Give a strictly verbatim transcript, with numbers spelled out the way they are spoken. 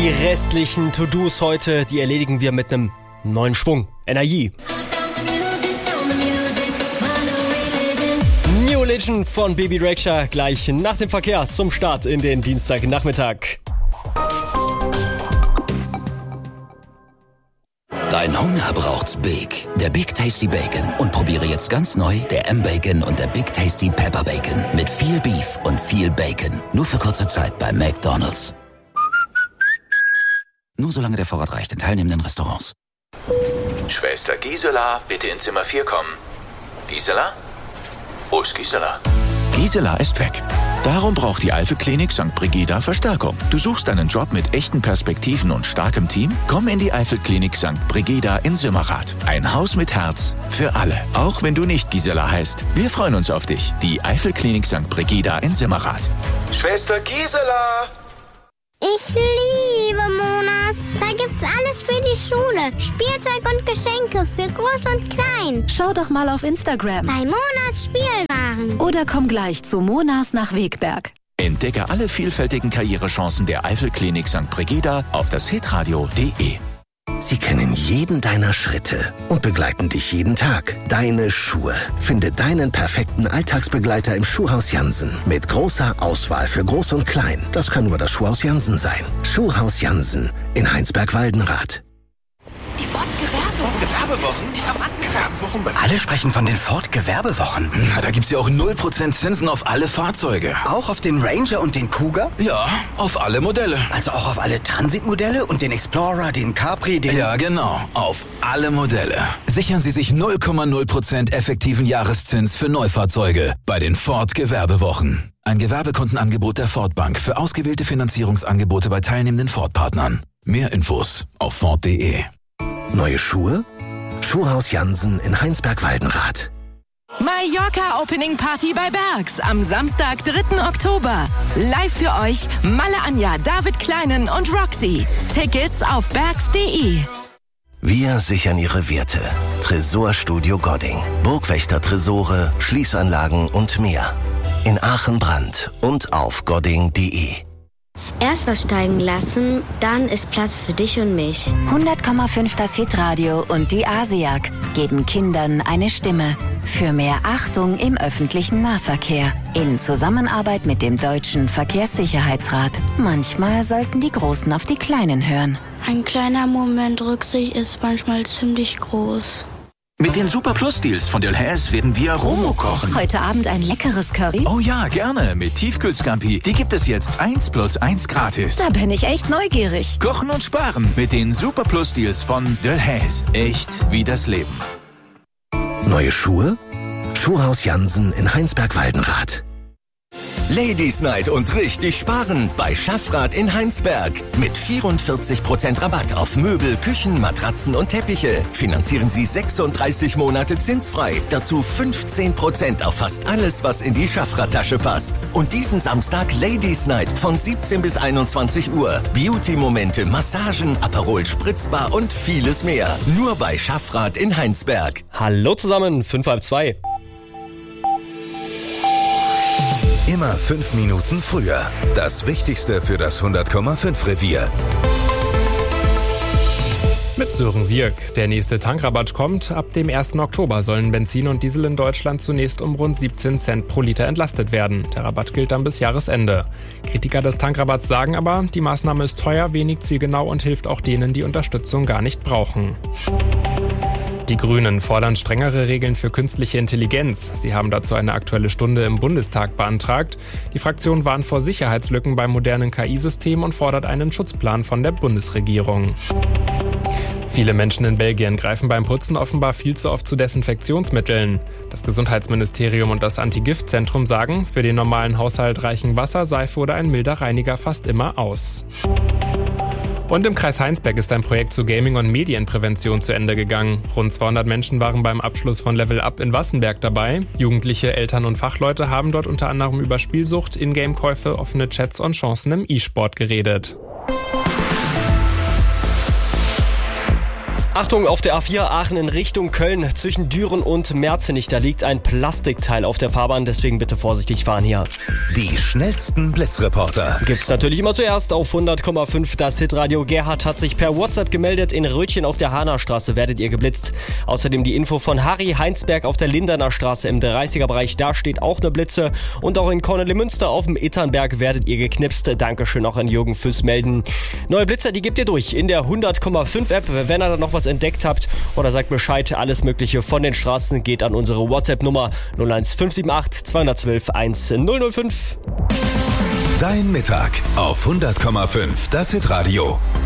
Die restlichen To-Dos heute, die erledigen wir mit einem neuen Schwung. Energie. New Religion von Baby Rexha gleich nach dem Verkehr zum Start in den Dienstagnachmittag. Dein Hunger braucht's Big. Der Big Tasty Bacon. Und probiere jetzt ganz neu der M-Bacon und der Big Tasty Pepper Bacon. Mit viel Beef und viel Bacon. Nur für kurze Zeit bei McDonald's. Nur solange der Vorrat reicht in teilnehmenden Restaurants. Schwester Gisela, bitte in Zimmer vier kommen. Gisela? Wo ist Gisela? Gisela ist weg. Darum braucht die Eifel-Klinik Sankt Brigida Verstärkung. Du suchst einen Job mit echten Perspektiven und starkem Team? Komm in die Eifel-Klinik Sankt Brigida in Simmerath. Ein Haus mit Herz für alle. Auch wenn du nicht Gisela heißt. Wir freuen uns auf dich. Die Eifel-Klinik Sankt Brigida in Simmerath. Schwester Gisela! Ich liebe Monas. Da gibt's alles für die Schule. Spielzeug und Geschenke für Groß und Klein. Schau doch mal auf Instagram. Bei Monas Spielwaren. Oder komm gleich zu Monas nach Wegberg. Entdecke alle vielfältigen Karrierechancen der Eifel-Klinik Sankt Brigida auf das hitradio punkt de. Sie kennen jeden deiner Schritte und begleiten dich jeden Tag. Deine Schuhe. Finde deinen perfekten Alltagsbegleiter im Schuhhaus Jansen. Mit großer Auswahl für Groß und Klein. Das kann nur das Schuhhaus Jansen sein. Schuhhaus Jansen in Heinsberg-Waldenrath. Die Ford-Gewerbewochen. Die Rabattgewerbewochen. Alle sprechen von den Ford-Gewerbewochen. Na, da gibt's ja auch null Prozent Zinsen auf alle Fahrzeuge. Auch auf den Ranger und den Kuga? Ja, auf alle Modelle. Also auch auf alle Transit-Modelle und den Explorer, den Capri, den... Ja, genau. Auf alle Modelle. Sichern Sie sich null Komma null Prozent effektiven Jahreszins für Neufahrzeuge bei den Ford-Gewerbewochen. Ein Gewerbekundenangebot der Ford Bank für ausgewählte Finanzierungsangebote bei teilnehmenden Ford-Partnern. Mehr Infos auf ford punkt de. Neue Schuhe? Schuhhaus Jansen in Heinsberg-Waldenrath. Mallorca Opening Party bei Bergs am Samstag, dritten Oktober. Live für euch Malle Anja, David Kleinen und Roxy. Tickets auf bergs punkt de. Wir sichern Ihre Werte. Tresorstudio Godding. Burgwächter-Tresore, Schließanlagen und mehr. In Aachen-Brand und auf godding punkt de. Erst aussteigen lassen, dann ist Platz für dich und mich. hundert Komma fünf das Hitradio und die ASEAG geben Kindern eine Stimme. Für mehr Achtung im öffentlichen Nahverkehr. In Zusammenarbeit mit dem Deutschen Verkehrssicherheitsrat. Manchmal sollten die Großen auf die Kleinen hören. Ein kleiner Moment Rücksicht ist manchmal ziemlich groß. Mit den Super Plus Deals von Delhaize werden wir Romo kochen. Heute Abend ein leckeres Curry? Oh ja, gerne. Mit Tiefkühlscampi. Die gibt es jetzt eins plus eins gratis. Da bin ich echt neugierig. Kochen und sparen mit den Super Plus Deals von Delhaize. Echt wie das Leben. Neue Schuhe? Schuhhaus Jansen in Heinsberg-Waldenrath. Ladies Night und richtig sparen bei Schaffrath in Heinsberg. Mit vierundvierzig Prozent Rabatt auf Möbel, Küchen, Matratzen und Teppiche. Finanzieren Sie sechsunddreißig Monate zinsfrei. Dazu fünfzehn Prozent auf fast alles, was in die Schaffrath-Tasche passt. Und diesen Samstag Ladies Night von siebzehn bis einundzwanzig Uhr. Beauty-Momente, Massagen, Aperol Spritzbar und vieles mehr. Nur bei Schaffrath in Heinsberg. Hallo zusammen, fünf halb zwei. Immer fünf Minuten früher. Das Wichtigste für das hundert Komma fünf Revier. Mit Sören Sierk. Der nächste Tankrabatt kommt. Ab dem ersten Oktober sollen Benzin und Diesel in Deutschland zunächst um rund siebzehn Cent pro Liter entlastet werden. Der Rabatt gilt dann bis Jahresende. Kritiker des Tankrabatts sagen aber, die Maßnahme ist teuer, wenig zielgenau und hilft auch denen, die Unterstützung gar nicht brauchen. Die Grünen fordern strengere Regeln für künstliche Intelligenz. Sie haben dazu eine Aktuelle Stunde im Bundestag beantragt. Die Fraktion warnt vor Sicherheitslücken bei modernen K I-Systemen und fordert einen Schutzplan von der Bundesregierung. Viele Menschen in Belgien greifen beim Putzen offenbar viel zu oft zu Desinfektionsmitteln. Das Gesundheitsministerium und das Anti-Gift-Zentrum sagen, für den normalen Haushalt reichen Wasser, Seife oder ein milder Reiniger fast immer aus. Und im Kreis Heinsberg ist ein Projekt zu Gaming- und Medienprävention zu Ende gegangen. Rund zweihundert Menschen waren beim Abschluss von Level Up in Wassenberg dabei. Jugendliche, Eltern und Fachleute haben dort unter anderem über Spielsucht, Ingame-Käufe, offene Chats und Chancen im E-Sport geredet. Achtung, auf der A vier Aachen in Richtung Köln zwischen Düren und Merzenich. Da liegt ein Plastikteil auf der Fahrbahn, deswegen bitte vorsichtig fahren hier. Die schnellsten Blitzreporter. Gibt's natürlich immer zuerst auf hundert Komma fünf das Hitradio. Gerhard hat sich per WhatsApp gemeldet. In Rötchen auf der Hahnerstraße werdet ihr geblitzt. Außerdem die Info von Harry Heinsberg auf der Linderner Straße im dreißiger Bereich. Da steht auch eine Blitze. Und auch in Kornelimünster auf dem Itternberg werdet ihr geknipst. Dankeschön auch an Jürgen fürs Melden. Neue Blitzer, die gebt ihr durch in der hundert Komma fünf App. Wenn ihr da noch was entdeckt habt oder sagt Bescheid, alles Mögliche von den Straßen geht an unsere WhatsApp-Nummer null eins fünf sieben acht zwei eins zwei eins null null fünf. Dein Mittag auf hundert Komma fünf das Hitradio.